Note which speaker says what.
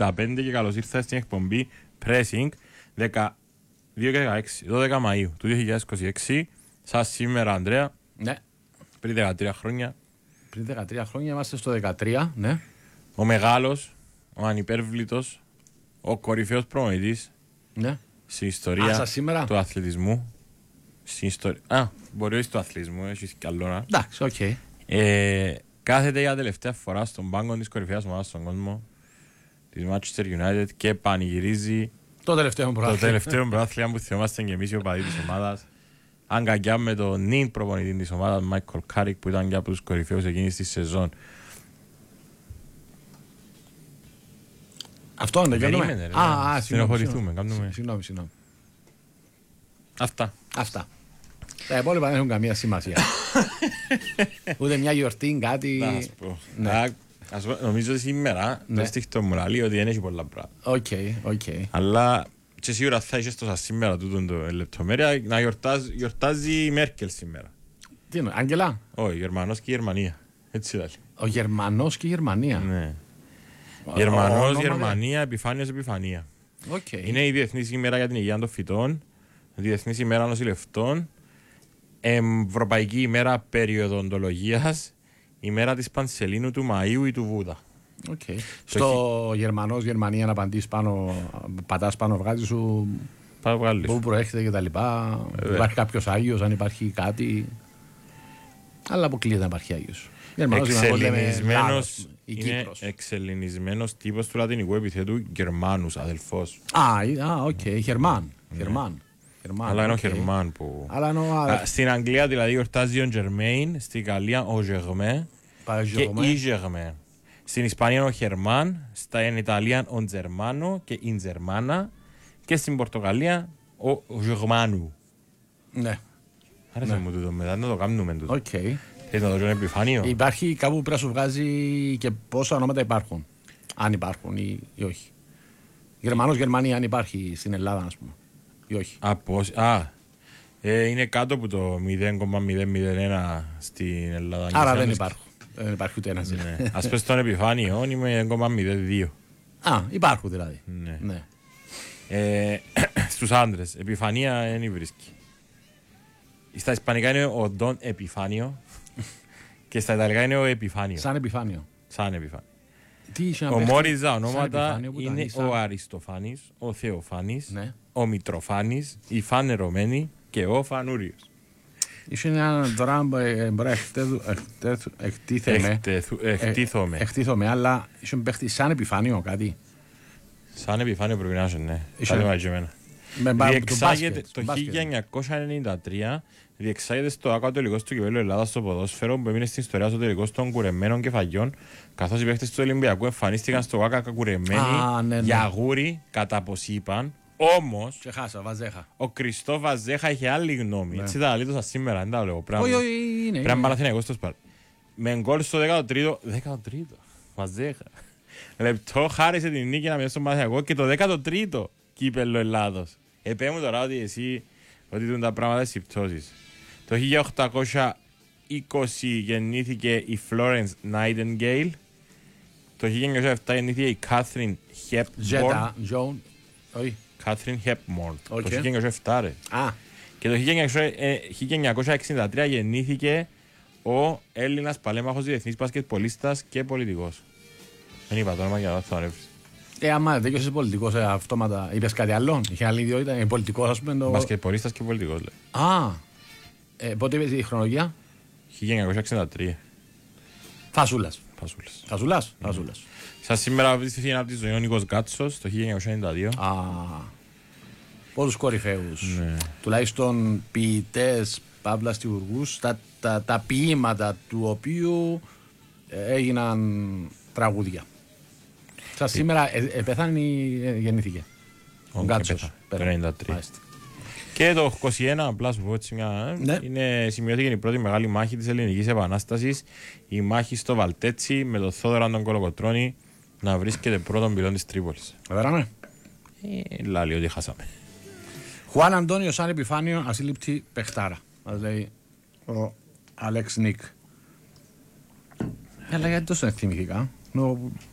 Speaker 1: 2.55 και καλώς ήρθατε στην εκπομπή Pressing 12 Μαΐου του 2026. Σας σήμερα, Ανδρέα,
Speaker 2: Ναι.
Speaker 1: πριν 13 χρόνια,
Speaker 2: Πριν 13 χρόνια είμαστε στο 13, ναι.
Speaker 1: ο μεγάλος, ο ανυπέρβλητος, ο κορυφαίος προπονητής
Speaker 2: Ναι.
Speaker 1: στην ιστορία
Speaker 2: σας σήμερα.
Speaker 1: του αθλητισμού. Μπορεί όχι του αθλητισμού, έχει κι άλλο να.
Speaker 2: Εντάξει, οκ.
Speaker 1: Κάθεται για τελευταία φορά στον πάγκο της κορυφαίας ομάδας στον κόσμο, της Manchester United, και πανηγυρίζει
Speaker 2: Το τελευταίο
Speaker 1: το τελευταίο πρωτάθλημα που θυμόμαστε και εμείς οι οπαδοί της ομάδας. Αγκαγιά με τον νυν προπονητή της ομάδας, Μάικλ Κάρικ, που ήταν και από τους κορυφαίους εκείνης της σεζόν.
Speaker 2: Αυτό είναι,
Speaker 1: Περίμενε, ρε. Στενοχωρηθούμε, κάνουμε.
Speaker 2: Συγγνώμη.
Speaker 1: Αυτά.
Speaker 2: Τα υπόλοιπα δεν έχουν καμία σημασία. Ούτε μια γιορτή, κάτι.
Speaker 1: Να σου πω.
Speaker 2: Ναι.
Speaker 1: Νομίζω σήμερα το στίχτο μου λέει ότι δεν έχει πολλά πράγματα.
Speaker 2: Οκ.
Speaker 1: Αλλά και σίγουρα θα έχεις τόσα σήμερα τούτον το λεπτομέρεια να γιορτάζει η Μέρκελ σήμερα.
Speaker 2: Τι είναι, Άγγελα?
Speaker 1: Όχι, Γερμανός και η Γερμανία. Έτσι λέει.
Speaker 2: Ο Γερμανός και η Γερμανία.
Speaker 1: Ναι. Γερμανός, Γερμανία, επιφάνειος, επιφανία.
Speaker 2: Οκ.
Speaker 1: Είναι η Διεθνής ημέρα για την υγεία των φυτών, Διεθνής ημέρα νοσηλευτών, Ευρωπαϊκή ημέρα περιοδοντολογίας, ημέρα της Πανσελίνου, του Μαΐου ή του Βούδα.
Speaker 2: Okay. Στο Γερμανός, Γερμανία, να απαντήσεις πάνω, πατάς πάνω βγάζει σου πού προέρχεται και τα λοιπά. Υπάρχει κάποιος Άγιος, αν υπάρχει κάτι. Αλλά αποκλείεται να υπάρχει Άγιος.
Speaker 1: Είναι εξελληνισμένος τύπος του λατινικού επιθέτου Γερμάνους, αδελφός.
Speaker 2: Οκ, Γερμάν.
Speaker 1: Αλλά είναι ο Γερμάν που... Στην Αγγλία δηλαδή γιορτάζει ο Τζερμέιν, στην Γαλλία ο Γερμέ και η Γερμέ. Στην Ισπανία ο Γερμάν, στην Ιταλία ο Τζερμάνο και η Τζερμάνα, και στην Πορτογαλία ο Γερμάνου.
Speaker 2: Ναι.
Speaker 1: Άρεσε μου τούτο, μετά να το κάνουμε τούτο.
Speaker 2: Οκ.
Speaker 1: Θες να το κάνουμε επιφάνειο.
Speaker 2: Υπάρχει κάπου που πρέπει να σου βγάζει και πόσα ονόματα υπάρχουν. Αν υπάρχουν ή όχι. Γερμανός, Γερμανία, αν υπάρχει στην Ελλάδα, ας πούμε. Ή όχι.
Speaker 1: Είναι κάτω από το 0,001 στην Ελλάδα.
Speaker 2: Άρα δεν υπάρχουν. Δεν υπάρχει ούτε ένας.
Speaker 1: Ναι. Ας πες στον επιφάνειο, είμαι 0,02.
Speaker 2: Υπάρχουν δηλαδή.
Speaker 1: Ναι. Στους άντρες, επιφανία δεν βρίσκει. Στα ισπανικά είναι ο Ντον Επιφάνιο και στα ιταλικά είναι ο Επιφάνιο.
Speaker 2: Σαν επιφάνιο.
Speaker 1: Ο Μόριζα ονόματα είναι ο Αριστοφάνης, ο Θεοφάνης,
Speaker 2: ναι,
Speaker 1: ο Μητροφάνης, η Φανερωμένη και ο Φανούριος.
Speaker 2: Είσαι ένα τώρα εκτίθομαι, αλλά είσαι παίχτη σαν επιφάνιο κάτι.
Speaker 1: Σαν επιφάνιο πρέπει να είσαι, ναι. Κάτι μαζί εμένα. Διεξάγεται το 1993, διεξάγεται στο ΑΚΑ τελικός του κυπέλλου Ελλάδας στο ποδόσφαιρο, που έμεινε στην ιστορία στο τελικός των κουρεμένων κεφαγιών, καθώς οι παίχτες του Ολυμπιακού εμφανίστηκαν στο ΑΚΑ κουρεμένοι για αγούρι, κατά πως είπαν. Όμως ο Κριστό Βαζέχα είχε άλλη γνώμη. Έτσι τα αλήτωσα σήμερα, δεν τα λέω. Πρέπει να Παναθηναϊκός το σπάρ. Με γκολ στο 13ο Βαζέχα λεπτό χάρισε την νίκη να μειώσει στον Παναθηναϊκό και το 13ο κύπελλο Ελλάδος. Μου τώρα ότι εσύ ότι δουν τα πράγματα στις πτώσεις. Το 1820 γεννήθηκε η Florence Nightingale. Το 1907 γεννήθηκε η Catherine Hepburn. Catherine Hepburn. Το 1907 ρε. Και το 1963 γεννήθηκε ο Έλληνας παλέμαχος διεθνής μπασκετπολίστας και πολιτικός. Δεν είπα το όνομα για να το ανέβεις.
Speaker 2: Άμα δεν είσαι πολιτικός αυτόματα, είπες κάτι άλλο? Είχε άλλη ιδιότητα, είναι πολιτικός ας πούμε?
Speaker 1: Μπασκετπολίστας και πολιτικός λέει.
Speaker 2: Πότε είπες η χρονολογία?
Speaker 1: 1963.
Speaker 2: Φασούλας.
Speaker 1: Σας σήμερα βρίσκεται ένα από τη ζωή ο Νίκος Γκάτσος το 1992.
Speaker 2: Πολλούς κορυφαίους.
Speaker 1: Ναι.
Speaker 2: Τουλάχιστον ποιητές, παύλα στιουργούς, τα ποίηματα του οποίου έγιναν τραγούδια. Σας σήμερα πέθανε ή γεννήθηκε? Ο Γκάτσος.
Speaker 1: Το 1993. Και το 21, απλά σου πω έτσι σημειώθηκε η πρώτη μεγάλη μάχη της Ελληνικής Επανάστασης, η μάχη στο Βαλτέτσι με τον Θόδωρα τον Κολοκοτρώνη να βρίσκεται πρώτον πυλών της Τρίπολης.
Speaker 2: Βέραμε.
Speaker 1: Λάλη ότι χάσαμε.
Speaker 2: Χουάν Αντώνιο σαν επιφάνειο ασύλληπτη παιχτάρα. Μας λέει ο Αλέξ Νίκ. Αλλά γιατί τόσο θυμηθήκα.